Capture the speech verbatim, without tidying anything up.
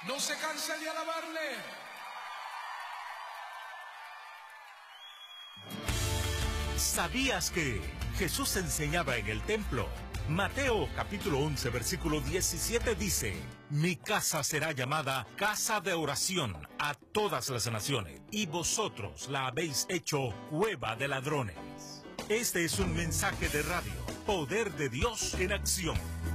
No se canse de alabarle. ¿Sabías que Jesús enseñaba en el templo? Mateo capítulo once versículo diecisiete dice: Mi casa será llamada casa de oración a todas las naciones, y vosotros la habéis hecho cueva de ladrones. Este es un mensaje de radio, Poder de Dios en acción.